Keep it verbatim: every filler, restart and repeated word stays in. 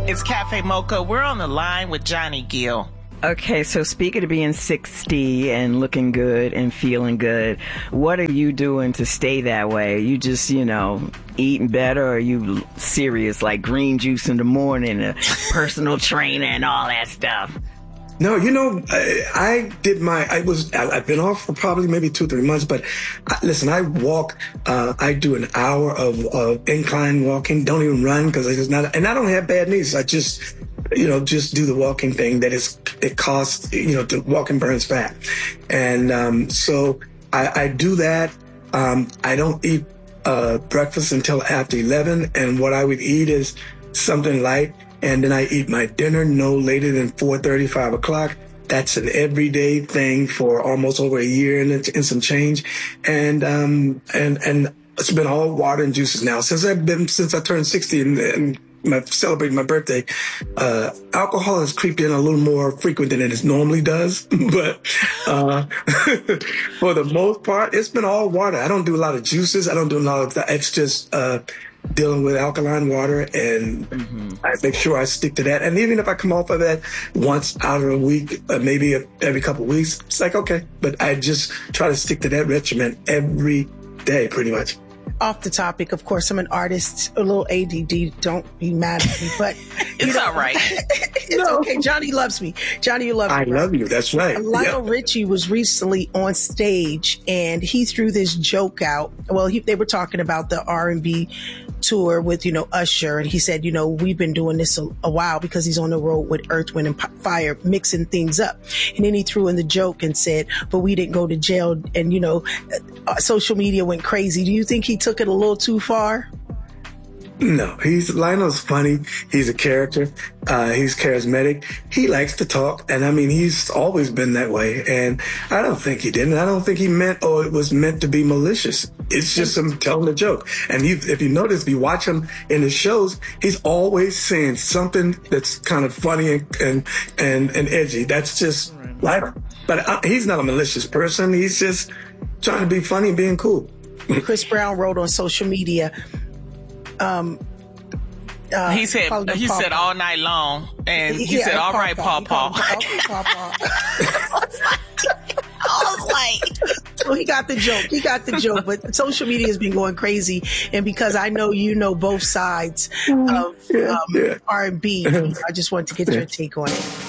It's Cafe Mocha. We're on the line with Johnny Gill. Okay, so speaking of being sixty and looking good and feeling good, what are you doing to stay that way? You just, you know, eating better, or are you serious, like green juice in the morning, a personal trainer and all that stuff? No, you know, I, I did my, I was, I, I've been off for probably maybe two, three months, but I, listen, I walk, uh, I do an hour of, of incline walking, don't even run because I just not, and I don't have bad knees. I just, you know, just do the walking thing that is, it costs, you know, the walking burns fat. And, um, so I, I do that. Um, I don't eat, uh, breakfast until after eleven. And what I would eat is something light. And then I eat my dinner no later than four thirty, five o'clock. That's an everyday thing for almost over a year and, and some change. And, um, and, and it's been all water and juices now. Since I've been, since I turned sixty and, and my, celebrating my birthday, uh, alcohol has creeped in a little more frequent than it normally does. But, uh, for the most part, it's been all water. I don't do a lot of juices. I don't do a lot of that. It's just, uh, dealing with alkaline water, and mm-hmm. I make sure I stick to that. And even if I come off of that once out of a week, uh, maybe a, every couple of weeks, it's like, okay. But I just try to stick to that regimen every day, pretty much. Off the topic, of course, I'm an artist, a little A D D. Don't be mad at me, but it's know, all right. It's No. okay. Johnny loves me. Johnny, you love me. I right? love you. That's right. Lionel Yeah. Richie was recently on stage, and he threw this joke out. Well, he, they were talking about the R and B tour with, you know, Usher, and he said, you know, we've been doing this a, a while because he's on the road with Earth, Wind, and Fire, mixing things up. And then he threw in the joke and said, but we didn't go to jail, and, you know, uh, social media went crazy. Do you think he took it a little too far? No, he's Lionel's funny. He's a character. Uh, he's charismatic. He likes to talk, and I mean, he's always been that way. And I don't think he did, and I don't think he meant, or it was meant to be malicious. It's just him telling a joke. And you, if you notice, if you watch him in his shows, he's always saying something that's kind of funny and and and, and edgy. That's just Lionel. But uh, he's not a malicious person. He's just trying to be funny and being cool. Chris Brown wrote on social media. Um, uh, he said he Paw said Paw. all night long, and he Yeah, said, "All Paw right, Paw Paw." Paw." He called him Paw Paw. I was like, So he got the joke. He got the joke. But social media has been going crazy, and because I know you know both sides of Yeah, um, yeah. R and B, I just wanted to get your take on it.